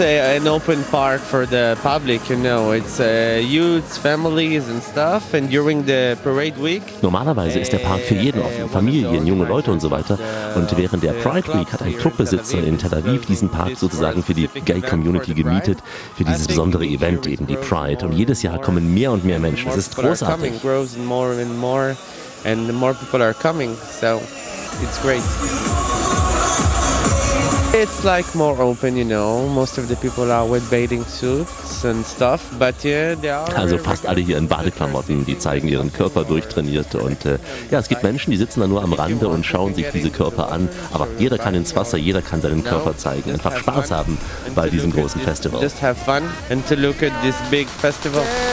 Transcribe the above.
An open park for the public, you know. It's youths, families and stuff. And during the parade week. Normalerweise ist der Park für jeden offen, Familien, junge Leute und so weiter. Und während der Pride Week hat ein Clubbesitzer in Tel Aviv diesen Park sozusagen für die Gay Community gemietet, für dieses besondere Event, eben die Pride. Und jedes Jahr kommen mehr und mehr Menschen. Es ist großartig. And more people are coming, so it's great. It's like more open, you know. Most of the people are with bathing suits and stuff, but yeah, they are. Also fast alle hier in Badeklamotten, die zeigen ihren Körper durchtrainiert und ja, es gibt Menschen, die sitzen da nur am Rande und schauen sich diese Körper an, aber jeder kann ins Wasser, jeder kann seinen Körper zeigen, einfach Spaß haben bei diesem großen Festival. Just have fun and to look at this big festival.